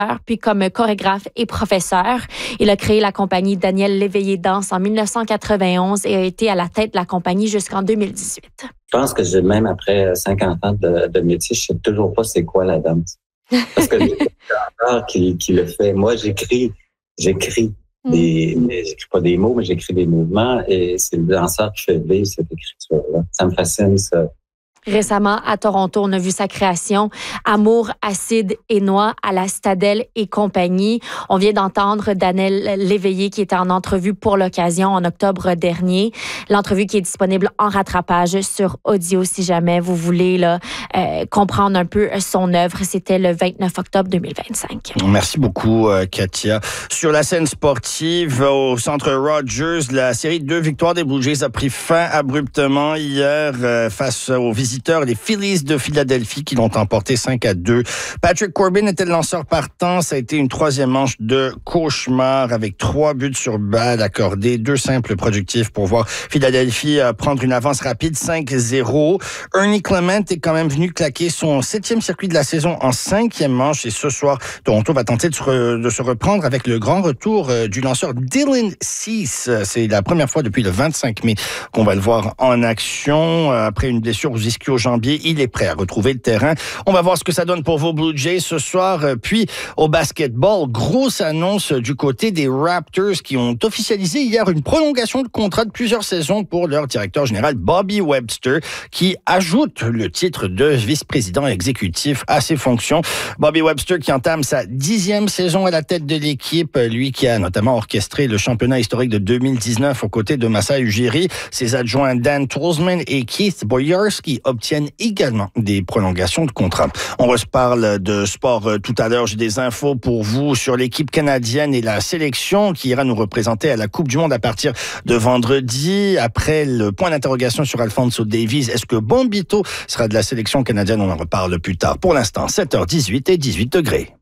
puis comme chorégraphe et professeur. Il a créé la compagnie Daniel Léveillé Danse en 1991 et a été à la tête de la compagnie jusqu'en 2018. Je pense que même après 50 ans de métier, je sais toujours pas c'est quoi la danse. Parce que j'ai encore qui le fait. Moi, j'écris j'écris pas des mots, mais j'écris des mouvements et c'est le danseur qui fait vivre cette écriture-là. Ça me fascine, ça. Récemment, à Toronto, on a vu sa création Amour, acide et noix à la Citadelle et compagnie. On vient d'entendre Daniel Léveillé qui était en entrevue pour l'occasion en octobre dernier. L'entrevue qui est disponible en rattrapage sur audio si jamais vous voulez comprendre un peu son œuvre. C'était le 29 octobre 2025. Merci beaucoup, Katia. Sur la scène sportive, au Centre Rogers, la série de 2 victoires des Blue Jays a pris fin abruptement hier face aux visiteurs, les Phillies de Philadelphie, qui l'ont emporté 5-2. Patrick Corbin était le lanceur partant. Ça a été une 3e manche de cauchemar avec 3 buts sur balle accordés, 2 simples productifs pour voir Philadelphie prendre une avance rapide 5-0. Ernie Clement est quand même venu claquer son 7e circuit de la saison en 5e manche et ce soir, Toronto va tenter de se reprendre avec le grand retour du lanceur Dylan Cease. C'est la première fois depuis le 25 mai qu'on va le voir en action. Après une blessure aux ischio-jambiers, il est prêt à retrouver le terrain. On va voir ce que ça donne pour vos Blue Jays ce soir. Puis au basketball, grosse annonce du côté des Raptors qui ont officialisé hier une prolongation de contrat de plusieurs saisons pour leur directeur général Bobby Webster, qui ajoute le titre de vice-président exécutif à ses fonctions. Bobby Webster qui entame sa 10e saison à la tête de l'équipe, lui qui a notamment orchestré le championnat historique de 2019 aux côtés de Masai Ujiri. Ses adjoints Dan Tolzman et Keith Boyarski obtiennent également des prolongations de contrat. On reparle de sport tout à l'heure. J'ai des infos pour vous sur l'équipe canadienne et la sélection qui ira nous représenter à la Coupe du Monde à partir de vendredi. Après le point d'interrogation sur Alphonso Davies, est-ce que Bombito sera de la sélection canadienne? On en reparle plus tard. Pour l'instant, 7h18 et 18 degrés.